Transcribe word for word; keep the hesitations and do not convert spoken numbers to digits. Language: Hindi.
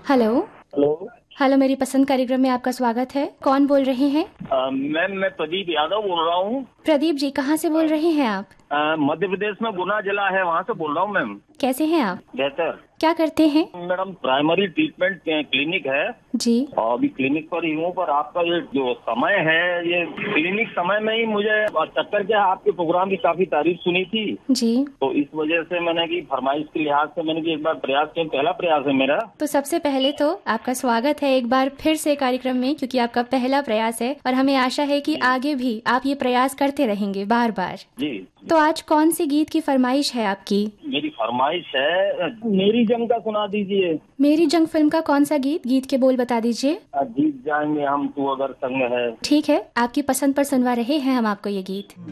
हेलो। हेलो। हेलो, मेरी पसंद कार्यक्रम में आपका स्वागत है। कौन बोल रहे हैं? मैम मैं प्रदीप यादव बोल रहा हूँ। प्रदीप जी, कहाँ से बोल रहे हैं आप? अ, मध्य प्रदेश में गुना जिला है, वहाँ से बोल रहा हूँ मैम। कैसे हैं आप? बेहतर। क्या करते हैं? मैडम प्राइमरी ट्रीटमेंट क्लिनिक है जी। और अभी क्लिनिक पर ही हूँ, पर आपका ये जो समय है, ये क्लिनिक समय में ही मुझे चक्कर के आपके प्रोग्राम की काफी तारीफ सुनी थी। जी। तो इस वजह से मैंने की फरमाइश के लिहाज से मैंने की एक बार प्रयास किया, पहला प्रयास है मेरा। तो सबसे पहले तो आपका स्वागत है एक बार फिर से कार्यक्रम में, क्योंकि आपका पहला प्रयास है और हमें आशा है कि आगे भी आप ये प्रयास करते रहेंगे बार बार। जी। तो आज कौन सी गीत की फरमाइश है आपकी? मेरी फरमाइश है मेरी जंग का सुना दीजिए। मेरी जंग फिल्म का कौन सा गीत? गीत के बोल बता दीजिए। जीत जाएंगे हम तू अगर संग है। ठीक है, आपकी पसंद पर सुनवा रहे हैं हम आपको ये गीत।